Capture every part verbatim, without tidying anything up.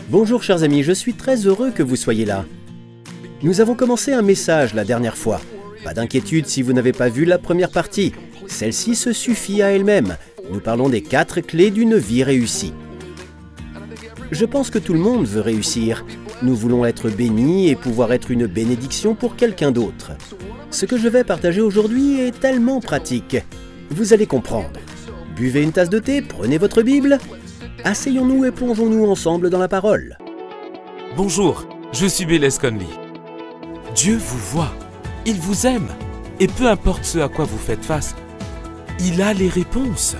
Bonjour chers amis, je suis très heureux que vous soyez là. Nous avons commencé un message la dernière fois. Pas d'inquiétude si vous n'avez pas vu la première partie. Celle-ci se suffit à elle-même. Nous parlons des quatre clés d'une vie réussie. Je pense que tout le monde veut réussir. Nous voulons être bénis et pouvoir être une bénédiction pour quelqu'un d'autre. Ce que je vais partager aujourd'hui est tellement pratique. Vous allez comprendre. Buvez une tasse de thé, prenez votre Bible. Asseyons-nous et plongeons-nous ensemble dans la parole. Bonjour, je suis Bill Conley. Dieu vous voit, il vous aime, et peu importe ce à quoi vous faites face, il a les réponses.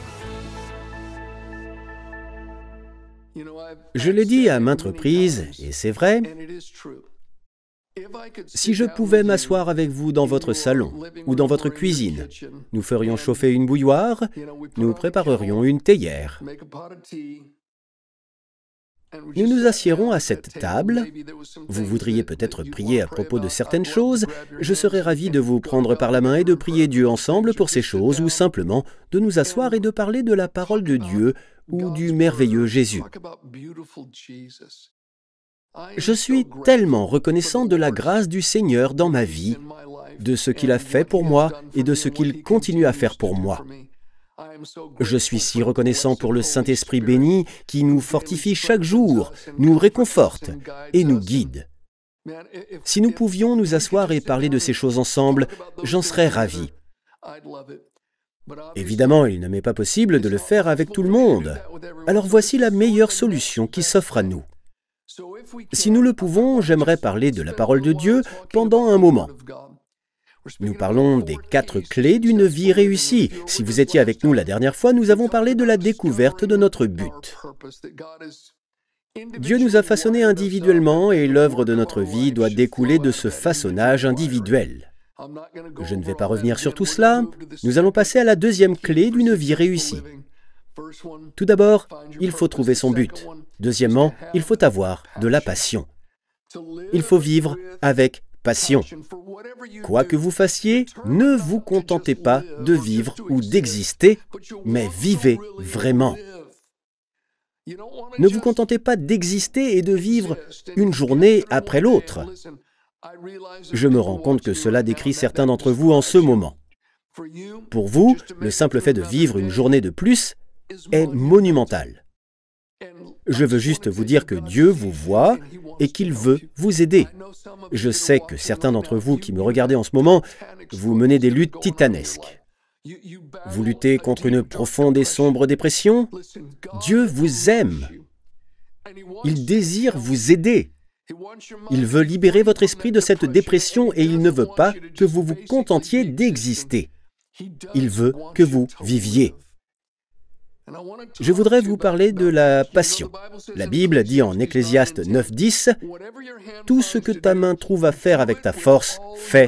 Je l'ai dit à maintes reprises, et c'est vrai, si je pouvais m'asseoir avec vous dans votre salon ou dans votre cuisine, nous ferions chauffer une bouilloire, nous préparerions une théière. Nous nous assiérons à cette table. Vous voudriez peut-être prier à propos de certaines choses. Je serais ravi de vous prendre par la main et de prier Dieu ensemble pour ces choses, ou simplement de nous asseoir et de parler de la parole de Dieu ou du merveilleux Jésus. Je suis tellement reconnaissant de la grâce du Seigneur dans ma vie, de ce qu'il a fait pour moi et de ce qu'il continue à faire pour moi. Je suis si reconnaissant pour le Saint-Esprit béni qui nous fortifie chaque jour, nous réconforte et nous guide. Si nous pouvions nous asseoir et parler de ces choses ensemble, j'en serais ravi. Évidemment, il ne m'est pas possible de le faire avec tout le monde. Alors voici la meilleure solution qui s'offre à nous. Si nous le pouvons, j'aimerais parler de la parole de Dieu pendant un moment. Nous parlons des quatre clés d'une vie réussie. Si vous étiez avec nous la dernière fois, nous avons parlé de la découverte de notre but. Dieu nous a façonnés individuellement et l'œuvre de notre vie doit découler de ce façonnage individuel. Je ne vais pas revenir sur tout cela. Nous allons passer à la deuxième clé d'une vie réussie. Tout d'abord, il faut trouver son but. Deuxièmement, il faut avoir de la passion. Il faut vivre avec passion. Quoi que vous fassiez, ne vous contentez pas de vivre ou d'exister, mais vivez vraiment. Ne vous contentez pas d'exister et de vivre une journée après l'autre. Je me rends compte que cela décrit certains d'entre vous en ce moment. Pour vous, le simple fait de vivre une journée de plus est monumental. Je veux juste vous dire que Dieu vous voit et qu'il veut vous aider. Je sais que certains d'entre vous qui me regardez en ce moment, vous menez des luttes titanesques. Vous luttez contre une profonde et sombre dépression. Dieu vous aime. Il désire vous aider. Il veut libérer votre esprit de cette dépression et il ne veut pas que vous vous contentiez d'exister. Il veut que vous viviez. Je voudrais vous parler de la passion. La Bible dit en Ecclésiaste neuf dix, « Tout ce que ta main trouve à faire avec ta force, fais-le. »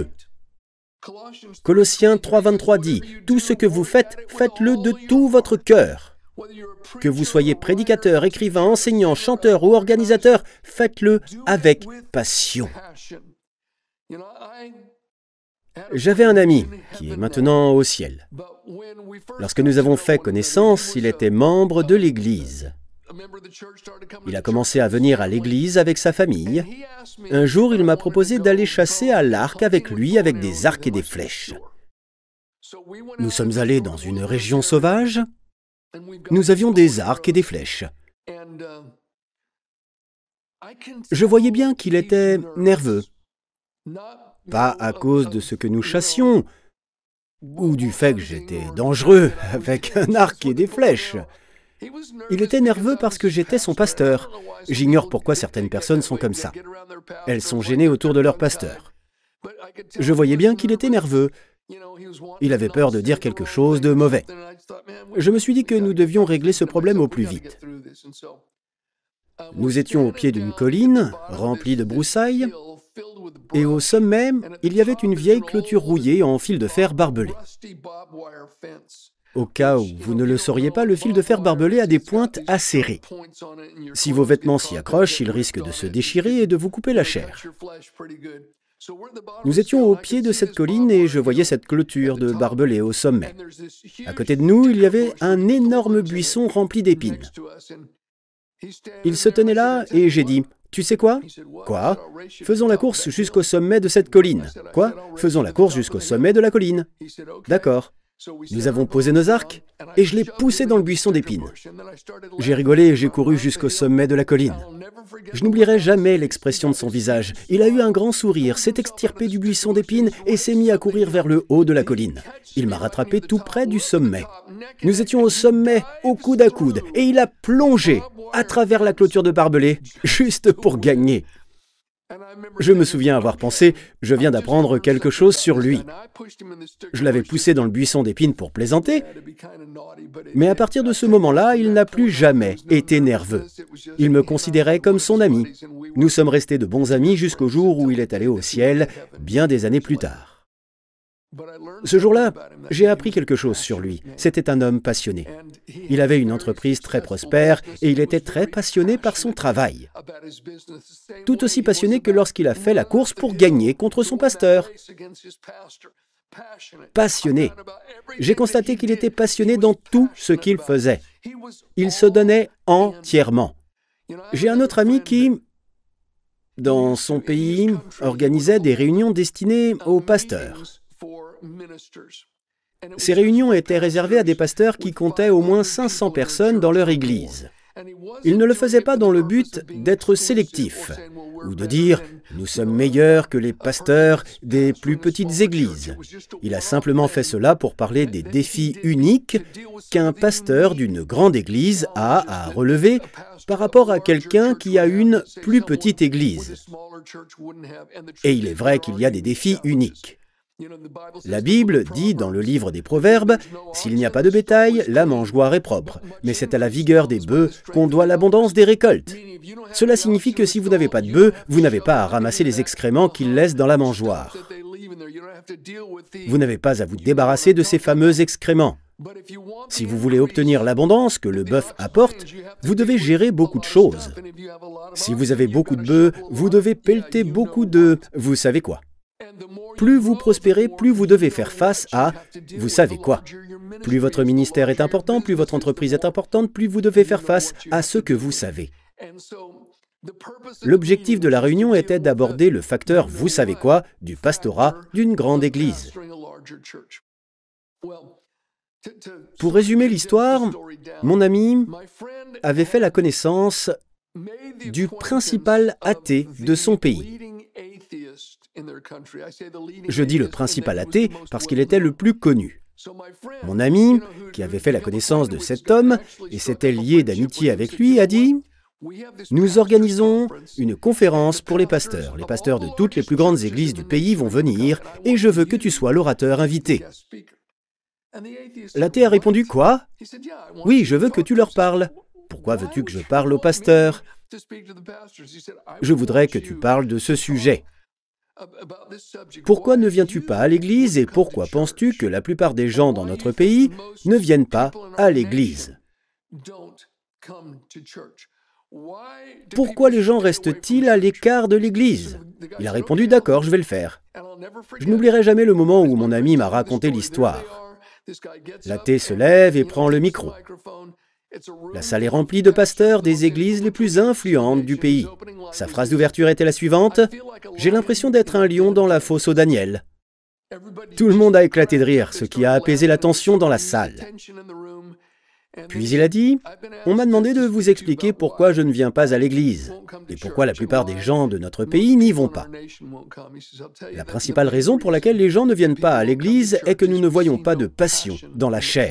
Colossiens trois vingt-trois dit, « Tout ce que vous faites, faites-le de tout votre cœur. » Que vous soyez prédicateur, écrivain, enseignant, chanteur ou organisateur, faites-le avec passion. J'avais un ami qui est maintenant au ciel. Lorsque nous avons fait connaissance, il était membre de l'Église. Il a commencé à venir à l'Église avec sa famille. Un jour, il m'a proposé d'aller chasser à l'arc avec lui avec des arcs et des flèches. Nous sommes allés dans une région sauvage. Nous avions des arcs et des flèches. Je voyais bien qu'il était nerveux. Pas à cause de ce que nous chassions, ou du fait que j'étais dangereux avec un arc et des flèches. Il était nerveux parce que j'étais son pasteur. J'ignore pourquoi certaines personnes sont comme ça. Elles sont gênées autour de leur pasteur. Je voyais bien qu'il était nerveux. Il avait peur de dire quelque chose de mauvais. Je me suis dit que nous devions régler ce problème au plus vite. Nous étions au pied d'une colline remplie de broussailles. Et au sommet, il y avait une vieille clôture rouillée en fil de fer barbelé. Au cas où vous ne le sauriez pas, le fil de fer barbelé a des pointes acérées. Si vos vêtements s'y accrochent, ils risquent de se déchirer et de vous couper la chair. Nous étions au pied de cette colline et je voyais cette clôture de barbelés au sommet. À côté de nous, il y avait un énorme buisson rempli d'épines. Il se tenait là et j'ai dit, « Tu sais quoi ? » « Quoi ? » « Faisons la course jusqu'au sommet de cette colline. »« Quoi ? » « Faisons la course jusqu'au sommet de la colline. »« D'accord. » Nous avons posé nos arcs et je l'ai poussé dans le buisson d'épines. J'ai rigolé et j'ai couru jusqu'au sommet de la colline. Je n'oublierai jamais l'expression de son visage. Il a eu un grand sourire, s'est extirpé du buisson d'épines et s'est mis à courir vers le haut de la colline. Il m'a rattrapé tout près du sommet. Nous étions au sommet, au coude à coude, et il a plongé à travers la clôture de barbelés, juste pour gagner. Je me souviens avoir pensé, je viens d'apprendre quelque chose sur lui. Je l'avais poussé dans le buisson d'épines pour plaisanter, mais à partir de ce moment-là, il n'a plus jamais été nerveux. Il me considérait comme son ami. Nous sommes restés de bons amis jusqu'au jour où il est allé au ciel, bien des années plus tard. Ce jour-là, j'ai appris quelque chose sur lui. C'était un homme passionné. Il avait une entreprise très prospère et il était très passionné par son travail. Tout aussi passionné que lorsqu'il a fait la course pour gagner contre son pasteur. Passionné. J'ai constaté qu'il était passionné dans tout ce qu'il faisait. Il se donnait entièrement. J'ai un autre ami qui, dans son pays, organisait des réunions destinées aux pasteurs. Ces réunions étaient réservées à des pasteurs qui comptaient au moins cinq cents personnes dans leur église. Il ne le faisait pas dans le but d'être sélectif ou de dire « nous sommes meilleurs que les pasteurs des plus petites églises ». Il a simplement fait cela pour parler des défis uniques qu'un pasteur d'une grande église a à relever par rapport à quelqu'un qui a une plus petite église. Et il est vrai qu'il y a des défis uniques. La Bible dit dans le livre des Proverbes, « S'il n'y a pas de bétail, la mangeoire est propre, mais c'est à la vigueur des bœufs qu'on doit l'abondance des récoltes. » Cela signifie que si vous n'avez pas de bœufs, vous n'avez pas à ramasser les excréments qu'ils laissent dans la mangeoire. Vous n'avez pas à vous débarrasser de ces fameux excréments. Si vous voulez obtenir l'abondance que le bœuf apporte, vous devez gérer beaucoup de choses. Si vous avez beaucoup de bœufs, vous devez pelleter beaucoup de... vous savez quoi. Plus vous prospérez, plus vous devez faire face à, vous savez quoi. Plus votre ministère est important, plus votre entreprise est importante, plus vous devez faire face à ce que vous savez. L'objectif de la réunion était d'aborder le facteur « vous savez quoi » du pastorat d'une grande église. Pour résumer l'histoire, mon ami avait fait la connaissance du principal athée de son pays. Je dis le principal athée parce qu'il était le plus connu. Mon ami, qui avait fait la connaissance de cet homme et s'était lié d'amitié avec lui, a dit « Nous organisons une conférence pour les pasteurs. Les pasteurs de toutes les plus grandes églises du pays vont venir et je veux que tu sois l'orateur invité. » L'athée a répondu « Quoi ? Oui, je veux que tu leur parles. Pourquoi veux-tu que je parle aux pasteurs ? Je voudrais que tu parles de ce sujet. Pourquoi ne viens-tu pas à l'église et pourquoi penses-tu que la plupart des gens dans notre pays ne viennent pas à l'église ? Pourquoi les gens restent-ils à l'écart de l'église ? Il a répondu « D'accord, je vais le faire. » Je n'oublierai jamais le moment où mon ami m'a raconté l'histoire. L'athée se lève et prend le micro. La salle est remplie de pasteurs des églises les plus influentes du pays. Sa phrase d'ouverture était la suivante : « J'ai l'impression d'être un lion dans la fosse aux Daniel. » Tout le monde a éclaté de rire, ce qui a apaisé la tension dans la salle. Puis il a dit : « On m'a demandé de vous expliquer pourquoi je ne viens pas à l'église et pourquoi la plupart des gens de notre pays n'y vont pas. La principale raison pour laquelle les gens ne viennent pas à l'église est que nous ne voyons pas de passion dans la chair. »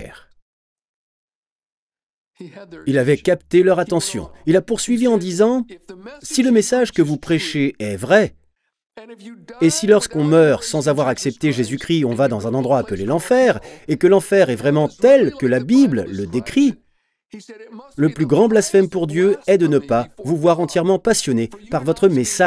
Il avait capté leur attention. Il a poursuivi en disant : « Si le message que vous prêchez est vrai, et si lorsqu'on meurt sans avoir accepté Jésus-Christ, on va dans un endroit appelé l'enfer, et que l'enfer est vraiment tel que la Bible le décrit, le plus grand blasphème pour Dieu est de ne pas vous voir entièrement passionné par votre message. »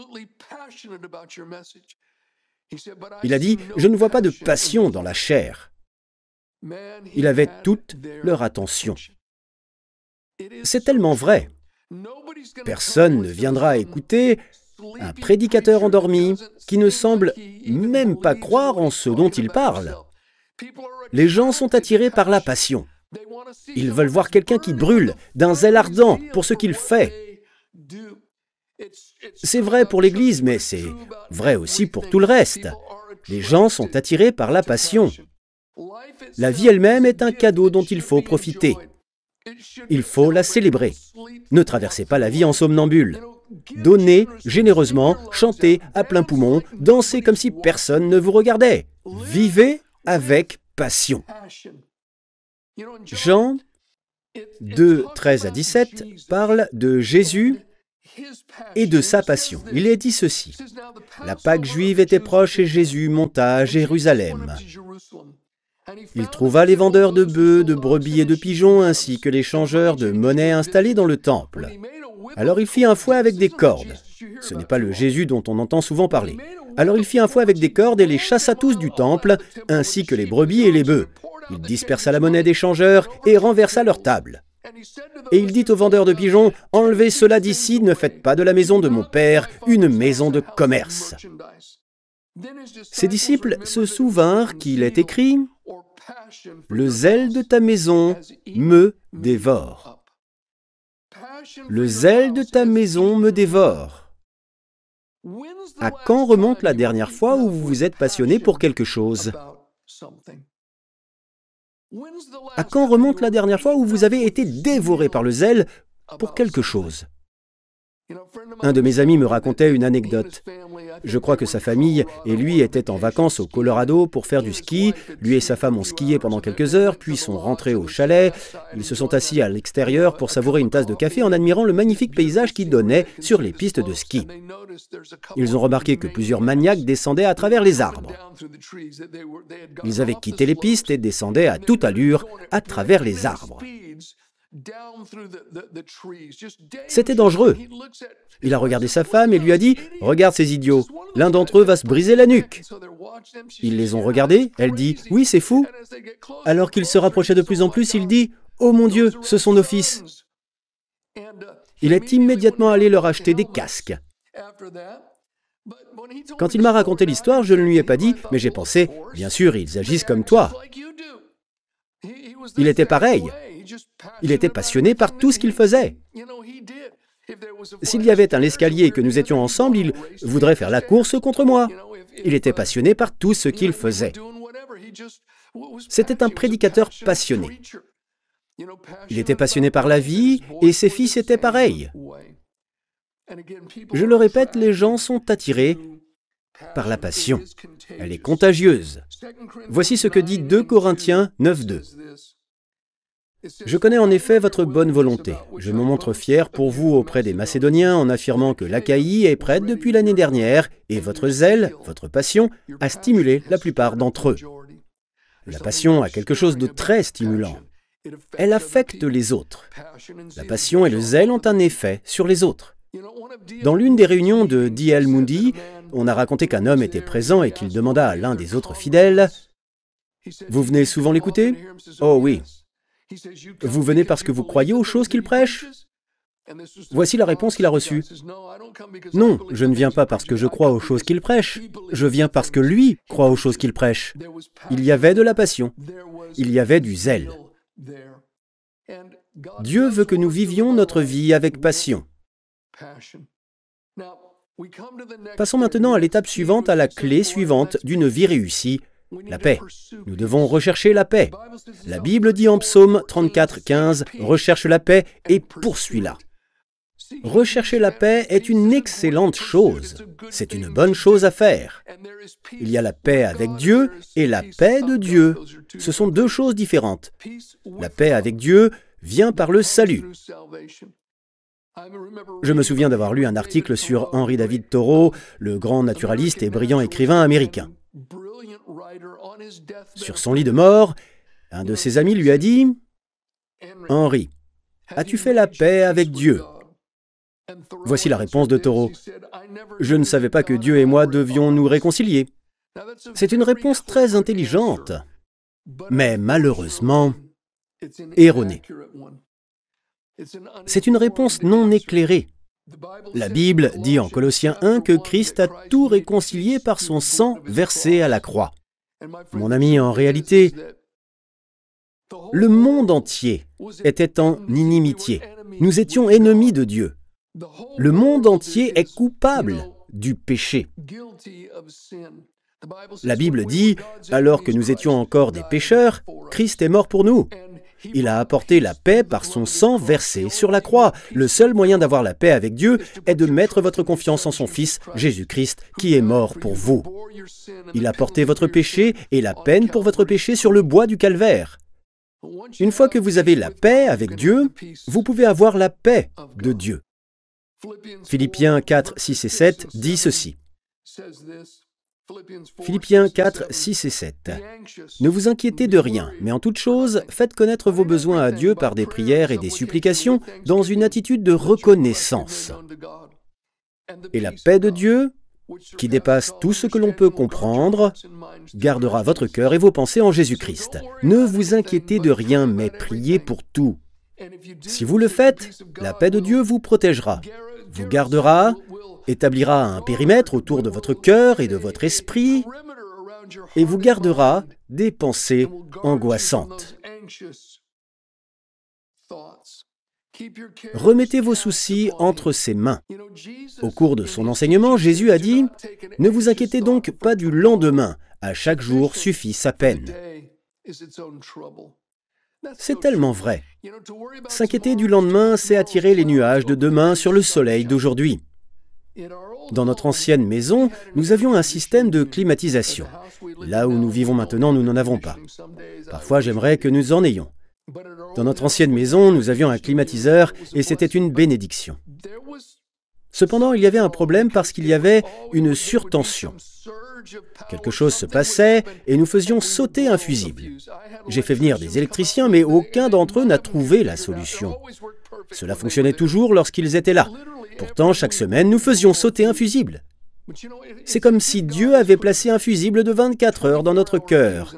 Il a dit : « Je ne vois pas de passion dans la chair. » Il avait toute leur attention. C'est tellement vrai. Personne ne viendra écouter un prédicateur endormi qui ne semble même pas croire en ce dont il parle. Les gens sont attirés par la passion. Ils veulent voir quelqu'un qui brûle d'un zèle ardent pour ce qu'il fait. C'est vrai pour l'Église, mais c'est vrai aussi pour tout le reste. Les gens sont attirés par la passion. La vie elle-même est un cadeau dont il faut profiter. Il faut la célébrer. Ne traversez pas la vie en somnambule. Donnez généreusement, chantez à plein poumon, dansez comme si personne ne vous regardait. Vivez avec passion. Jean deux, treize à dix-sept parle de Jésus et de sa passion. Il est dit ceci. La Pâque juive était proche et Jésus monta à Jérusalem. Il trouva les vendeurs de bœufs, de brebis et de pigeons, ainsi que les changeurs de monnaie installés dans le temple. Alors il fit un fouet avec des cordes. Ce n'est pas le Jésus dont on entend souvent parler. Alors il fit un fouet avec des cordes et les chassa tous du temple, ainsi que les brebis et les bœufs. Il dispersa la monnaie des changeurs et renversa leur table. Et il dit aux vendeurs de pigeons, « Enlevez cela d'ici, ne faites pas de la maison de mon Père une maison de commerce. » Ses disciples se souvinrent qu'il est écrit, « Le zèle de ta maison me dévore. » Le zèle de ta maison me dévore. À quand remonte la dernière fois où vous vous êtes passionné pour quelque chose? À quand remonte la dernière fois où vous avez été dévoré par le zèle pour quelque chose? Un de mes amis me racontait une anecdote. Je crois que sa famille et lui étaient en vacances au Colorado pour faire du ski. Lui et sa femme ont skié pendant quelques heures, puis sont rentrés au chalet. Ils se sont assis à l'extérieur pour savourer une tasse de café en admirant le magnifique paysage qui donnait sur les pistes de ski. Ils ont remarqué que plusieurs maniaques descendaient à travers les arbres. Ils avaient quitté les pistes et descendaient à toute allure à travers les arbres. C'était dangereux. Il a regardé sa femme et lui a dit « Regarde ces idiots, l'un d'entre eux va se briser la nuque. » Ils les ont regardés, elle dit « Oui, c'est fou. » Alors qu'il se rapprochait de plus en plus, il dit « Oh mon Dieu, ce sont nos fils. » Il est immédiatement allé leur acheter des casques. Quand il m'a raconté l'histoire, je ne lui ai pas dit « Mais j'ai pensé, bien sûr, ils agissent comme toi. » Il était pareil. Il était passionné par tout ce qu'il faisait. S'il y avait un escalier et que nous étions ensemble, il voudrait faire la course contre moi. Il était passionné par tout ce qu'il faisait. C'était un prédicateur passionné. Il était passionné par la vie et ses fils étaient pareils. Je le répète, les gens sont attirés par la passion. Elle est contagieuse. Voici ce que dit deux Corinthiens neuf deux. Je connais en effet votre bonne volonté. Je me montre fier pour vous auprès des Macédoniens en affirmant que l'Achaïe est prête depuis l'année dernière et votre zèle, votre passion, a stimulé la plupart d'entre eux. La passion a quelque chose de très stimulant. Elle affecte les autres. La passion et le zèle ont un effet sur les autres. Dans l'une des réunions de D L Moody, on a raconté qu'un homme était présent et qu'il demanda à l'un des autres fidèles « Vous venez souvent l'écouter ? » « Oh oui. » « Vous venez parce que vous croyez aux choses qu'il prêche ?» Voici la réponse qu'il a reçue. « Non, je ne viens pas parce que je crois aux choses qu'il prêche. Je viens parce que lui croit aux choses qu'il prêche. » Il y avait de la passion. Il y avait du zèle. Dieu veut que nous vivions notre vie avec passion. Passons maintenant à l'étape suivante, à la clé suivante d'une vie réussie. La paix. Nous devons rechercher la paix. La Bible dit en Psaume trente-quatre, quinze, « Recherche la paix et poursuis-la. » Rechercher la paix est une excellente chose. C'est une bonne chose à faire. Il y a la paix avec Dieu et la paix de Dieu. Ce sont deux choses différentes. La paix avec Dieu vient par le salut. Je me souviens d'avoir lu un article sur Henry David Thoreau, le grand naturaliste et brillant écrivain américain. Sur son lit de mort, un de ses amis lui a dit « Henry, as-tu fait la paix avec Dieu ?» Voici la réponse de Thoreau. « Je ne savais pas que Dieu et moi devions nous réconcilier. » C'est une réponse très intelligente, mais malheureusement erronée. C'est une réponse non éclairée. La Bible dit en Colossiens un que Christ a tout réconcilié par son sang versé à la croix. Mon ami, en réalité, Le monde entier était en inimitié. Nous étions ennemis de Dieu. Le monde entier est coupable du péché. La Bible dit, alors que nous étions encore des pécheurs, Christ est mort pour nous. Il a apporté la paix par son sang versé sur la croix. Le seul moyen d'avoir la paix avec Dieu est de mettre votre confiance en son Fils, Jésus-Christ, qui est mort pour vous. Il a porté votre péché et la peine pour votre péché sur le bois du calvaire. Une fois que vous avez la paix avec Dieu, vous pouvez avoir la paix de Dieu. Philippiens quatre, six et sept dit ceci. Philippiens quatre, six et sept. Ne vous inquiétez de rien, mais en toute chose, faites connaître vos besoins à Dieu par des prières et des supplications dans une attitude de reconnaissance. Et la paix de Dieu, qui dépasse tout ce que l'on peut comprendre, gardera votre cœur et vos pensées en Jésus-Christ. Ne vous inquiétez de rien, mais priez pour tout. Si vous le faites, la paix de Dieu vous protégera, vous gardera, établira un périmètre autour de votre cœur et de votre esprit et vous gardera des pensées angoissantes. Remettez vos soucis entre ses mains. Au cours de son enseignement, Jésus a dit « Ne vous inquiétez donc pas du lendemain, à chaque jour suffit sa peine. » C'est tellement vrai. S'inquiéter du lendemain, c'est attirer les nuages de demain sur le soleil d'aujourd'hui. Dans notre ancienne maison, nous avions un système de climatisation. Là où nous vivons maintenant, nous n'en avons pas. Parfois, j'aimerais que nous en ayons. Dans notre ancienne maison, nous avions un climatiseur et c'était une bénédiction. Cependant, il y avait un problème parce qu'il y avait une surtension. Quelque chose se passait et nous faisions sauter un fusible. J'ai fait venir des électriciens, mais aucun d'entre eux n'a trouvé la solution. Cela fonctionnait toujours lorsqu'ils étaient là. Pourtant, chaque semaine, nous faisions sauter un fusible. C'est comme si Dieu avait placé un fusible de vingt-quatre heures dans notre cœur.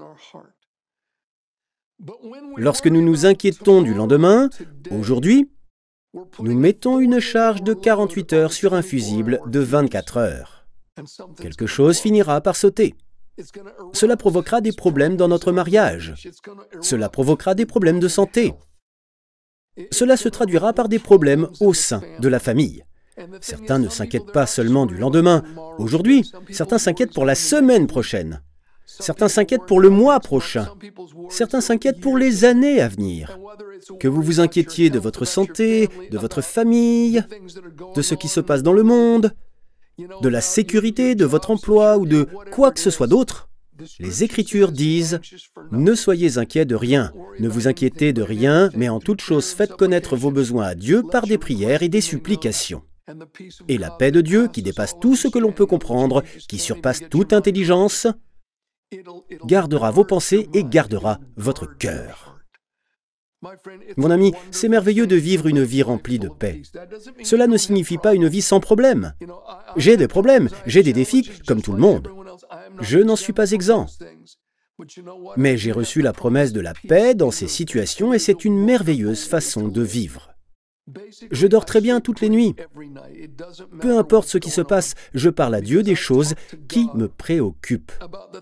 Lorsque nous nous inquiétons du lendemain, aujourd'hui, nous mettons une charge de quarante-huit heures sur un fusible de vingt-quatre heures. Quelque chose finira par sauter. Cela provoquera des problèmes dans notre mariage. Cela provoquera des problèmes de santé. Cela se traduira par des problèmes au sein de la famille. Certains ne s'inquiètent pas seulement du lendemain. Aujourd'hui, certains s'inquiètent pour la semaine prochaine. Certains s'inquiètent pour le mois prochain. Certains s'inquiètent pour les années à venir. Que vous vous inquiétiez de votre santé, de votre famille, de ce qui se passe dans le monde, de la sécurité de votre emploi ou de quoi que ce soit d'autre, les Écritures disent « Ne soyez inquiets de rien, ne vous inquiétez de rien, mais en toute chose faites connaître vos besoins à Dieu par des prières et des supplications. » Et la paix de Dieu, qui dépasse tout ce que l'on peut comprendre, qui surpasse toute intelligence, gardera vos pensées et gardera votre cœur. Mon ami, c'est merveilleux de vivre une vie remplie de paix. Cela ne signifie pas une vie sans problème. J'ai des problèmes, j'ai des défis, comme tout le monde. Je n'en suis pas exempt. Mais j'ai reçu la promesse de la paix dans ces situations et c'est une merveilleuse façon de vivre. Je dors très bien toutes les nuits. Peu importe ce qui se passe, je parle à Dieu des choses qui me préoccupent.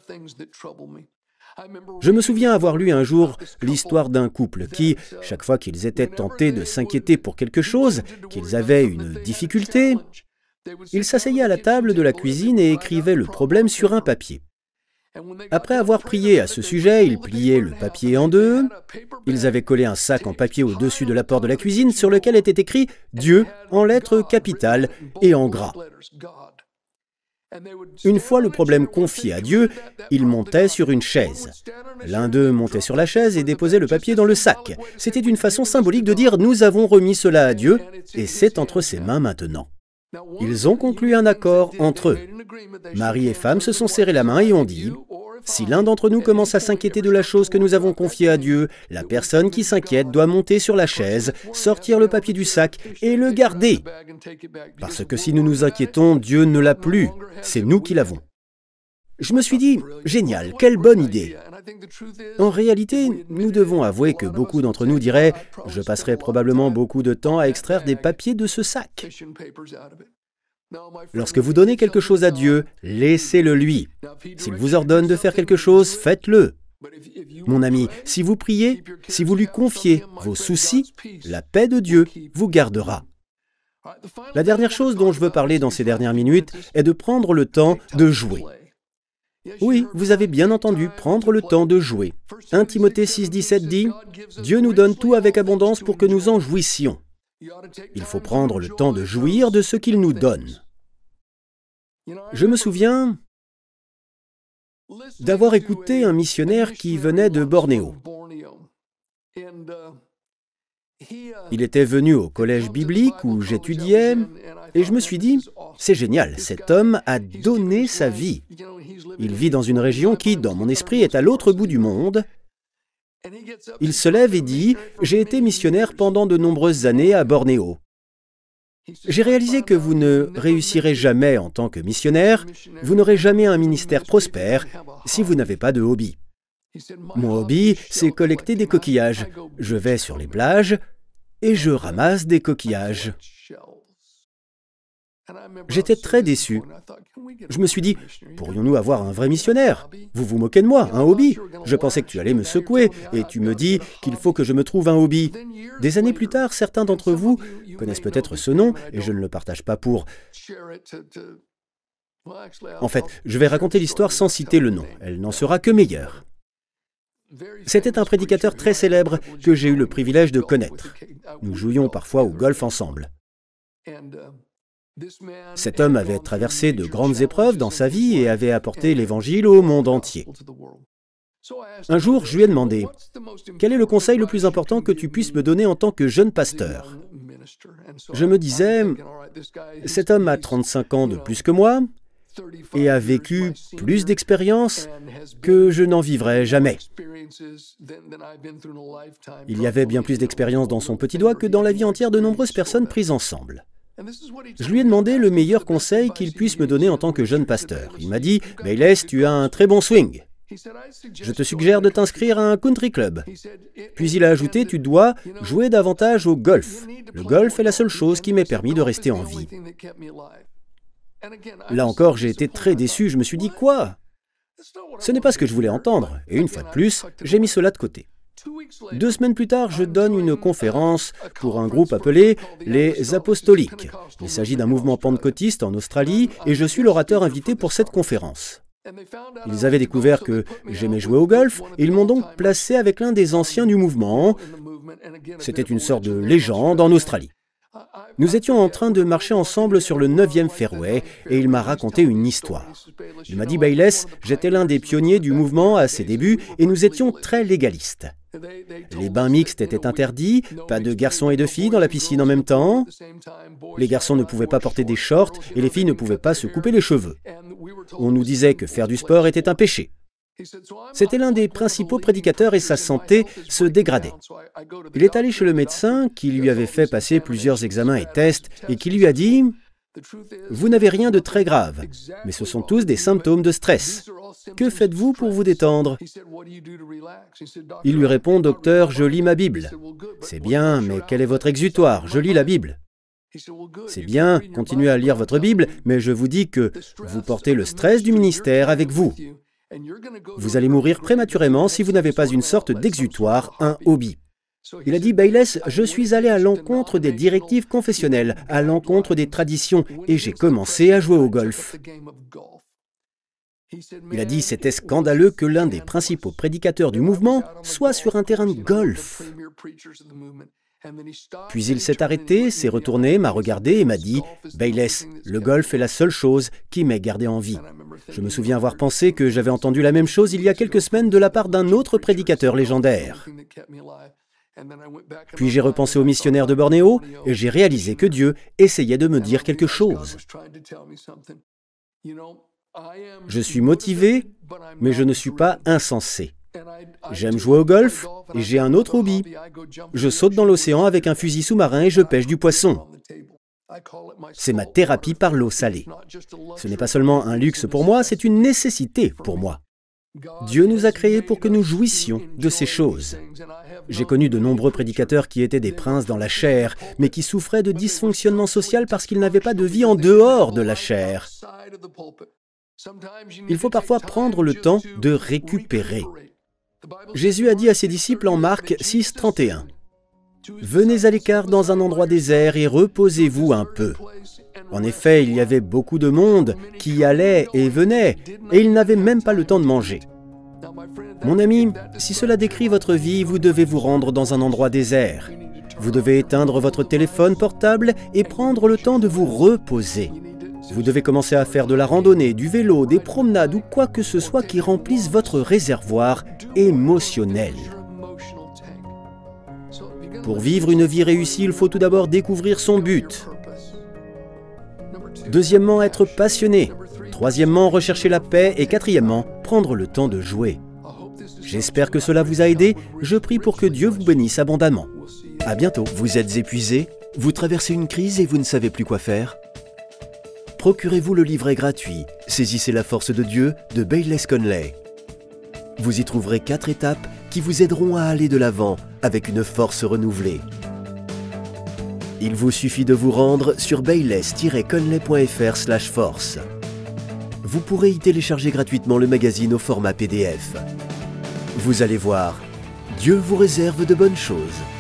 Je me souviens avoir lu un jour l'histoire d'un couple qui, chaque fois qu'ils étaient tentés de s'inquiéter pour quelque chose, qu'ils avaient une difficulté, ils s'asseyaient à la table de la cuisine et écrivaient le problème sur un papier. Après avoir prié à ce sujet, ils pliaient le papier en deux. Ils avaient collé un sac en papier au-dessus de la porte de la cuisine sur lequel était écrit « Dieu » en lettres capitales et en gras. Une fois le problème confié à Dieu, ils montaient sur une chaise. L'un d'eux montait sur la chaise et déposait le papier dans le sac. C'était une façon symbolique de dire « Nous avons remis cela à Dieu et c'est entre ses mains maintenant ». Ils ont conclu un accord entre eux. Mari et femme se sont serrés la main et ont dit « Si l'un d'entre nous commence à s'inquiéter de la chose que nous avons confiée à Dieu, la personne qui s'inquiète doit monter sur la chaise, sortir le papier du sac et le garder. Parce que si nous nous inquiétons, Dieu ne l'a plus, c'est nous qui l'avons. » Je me suis dit « Génial, quelle bonne idée !» En réalité, nous devons avouer que beaucoup d'entre nous diraient « Je passerai probablement beaucoup de temps à extraire des papiers de ce sac. » Lorsque vous donnez quelque chose à Dieu, laissez-le lui. S'il vous ordonne de faire quelque chose, faites-le. Mon ami, si vous priez, si vous lui confiez vos soucis, la paix de Dieu vous gardera. La dernière chose dont je veux parler dans ces dernières minutes est de prendre le temps de jouer. Oui, vous avez bien entendu, prendre le temps de jouer. premier Timothée six, dix-sept dit « Dieu nous donne tout avec abondance pour que nous en jouissions. » Il faut prendre le temps de jouir de ce qu'il nous donne. Je me souviens d'avoir écouté un missionnaire qui venait de Bornéo. Il était venu au collège biblique où j'étudiais et je me suis dit, c'est génial, cet homme a donné sa vie. Il vit dans une région qui, dans mon esprit, est à l'autre bout du monde. Il se lève et dit, j'ai été missionnaire pendant de nombreuses années à Bornéo. J'ai réalisé que vous ne réussirez jamais en tant que missionnaire, vous n'aurez jamais un ministère prospère si vous n'avez pas de hobby. Mon hobby, c'est collecter des coquillages. Je vais sur les plages et je ramasse des coquillages. J'étais très déçu. Je me suis dit, pourrions-nous avoir un vrai missionnaire? Vous vous moquez de moi, un hobby? Je pensais que tu allais me secouer et tu me dis qu'il faut que je me trouve un hobby. Des années plus tard, certains d'entre vous connaissent peut-être ce nom et je ne le partage pas pour... En fait, je vais raconter l'histoire sans citer le nom. Elle n'en sera que meilleure. C'était un prédicateur très célèbre que j'ai eu le privilège de connaître. Nous jouions parfois au golf ensemble. Cet homme avait traversé de grandes épreuves dans sa vie et avait apporté l'Évangile au monde entier. Un jour, je lui ai demandé, « Quel est le conseil le plus important que tu puisses me donner en tant que jeune pasteur ?» Je me disais, « Cet homme a trente-cinq ans de plus que moi et a vécu plus d'expérience que je n'en vivrai jamais. Il y avait bien plus d'expérience dans son petit doigt que dans la vie entière de nombreuses personnes prises ensemble. » Je lui ai demandé le meilleur conseil qu'il puisse me donner en tant que jeune pasteur. Il m'a dit, « Bayless, tu as un très bon swing. Je te suggère de t'inscrire à un country club. » Puis il a ajouté, « Tu dois jouer davantage au golf. Le golf est la seule chose qui m'ait permis de rester en vie. » Là encore, j'ai été très déçu. Je me suis dit, « Quoi ? Ce n'est pas ce que je voulais entendre. » Et une fois de plus, j'ai mis cela de côté. Deux semaines plus tard, je donne une conférence pour un groupe appelé les Apostoliques. Il s'agit d'un mouvement pentecôtiste en Australie et je suis l'orateur invité pour cette conférence. Ils avaient découvert que j'aimais jouer au golf et ils m'ont donc placé avec l'un des anciens du mouvement. C'était une sorte de légende en Australie. Nous étions en train de marcher ensemble sur le neuvième fairway et il m'a raconté une histoire. Il m'a dit, Bayless, j'étais l'un des pionniers du mouvement à ses débuts et nous étions très légalistes. Les bains mixtes étaient interdits, pas de garçons et de filles dans la piscine en même temps. Les garçons ne pouvaient pas porter des shorts et les filles ne pouvaient pas se couper les cheveux. On nous disait que faire du sport était un péché. C'était l'un des principaux prédicateurs et sa santé se dégradait. Il est allé chez le médecin qui lui avait fait passer plusieurs examens et tests et qui lui a dit « Vous n'avez rien de très grave, mais ce sont tous des symptômes de stress. Que faites-vous pour vous détendre ?» Il lui répond « Docteur, je lis ma Bible. » « C'est bien, mais quel est votre exutoire? Je lis la Bible. » « C'est bien, continuez à lire votre Bible, mais je vous dis que vous portez le stress du ministère avec vous. Vous allez mourir prématurément si vous n'avez pas une sorte d'exutoire, un hobby. » Il a dit, Bayless, je suis allé à l'encontre des directives confessionnelles, à l'encontre des traditions, et j'ai commencé à jouer au golf. Il a dit, c'était scandaleux que l'un des principaux prédicateurs du mouvement soit sur un terrain de golf. Puis il s'est arrêté, s'est retourné, m'a regardé et m'a dit, Bayless, le golf est la seule chose qui m'ait gardé en vie. Je me souviens avoir pensé que j'avais entendu la même chose il y a quelques semaines de la part d'un autre prédicateur légendaire. Puis j'ai repensé aux missionnaires de Bornéo et j'ai réalisé que Dieu essayait de me dire quelque chose. Je suis motivé, mais je ne suis pas insensé. J'aime jouer au golf et j'ai un autre hobby. Je saute dans l'océan avec un fusil sous-marin et je pêche du poisson. C'est ma thérapie par l'eau salée. Ce n'est pas seulement un luxe pour moi, c'est une nécessité pour moi. Dieu nous a créés pour que nous jouissions de ces choses. J'ai connu de nombreux prédicateurs qui étaient des princes dans la chair, mais qui souffraient de dysfonctionnement social parce qu'ils n'avaient pas de vie en dehors de la chair. Il faut parfois prendre le temps de récupérer. Jésus a dit à ses disciples en Marc six, trente et un, « Venez à l'écart dans un endroit désert et reposez-vous un peu. » En effet, il y avait beaucoup de monde qui y allait et venait, et ils n'avaient même pas le temps de manger. Mon ami, si cela décrit votre vie, vous devez vous rendre dans un endroit désert. Vous devez éteindre votre téléphone portable et prendre le temps de vous reposer. Vous devez commencer à faire de la randonnée, du vélo, des promenades ou quoi que ce soit qui remplisse votre réservoir émotionnel. Pour vivre une vie réussie, il faut tout d'abord découvrir son but. Deuxièmement, être passionné. Troisièmement, rechercher la paix. Et quatrièmement, prendre le temps de jouer. J'espère que cela vous a aidé. Je prie pour que Dieu vous bénisse abondamment. À bientôt. Vous êtes épuisé? Vous traversez une crise et vous ne savez plus quoi faire? Procurez-vous le livret gratuit « Saisissez la force de Dieu » de Bayless Conley. Vous y trouverez quatre étapes qui vous aideront à aller de l'avant avec une force renouvelée. Il vous suffit de vous rendre sur bayless tiret conley point f r slash force. Vous pourrez y télécharger gratuitement le magazine au format P D F. Vous allez voir, Dieu vous réserve de bonnes choses.